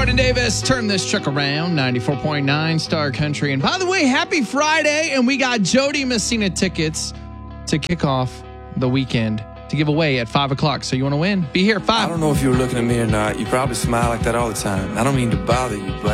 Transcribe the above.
Jordan Davis, turn this truck around, 94.9 Star Country. And by the way, happy Friday. And we got Jody Messina tickets to kick off the weekend to give away at 5 o'clock. So you want to win? Be here at 5. I don't know if you were looking at me or not. You probably smile like that all the time. I don't mean to bother you, but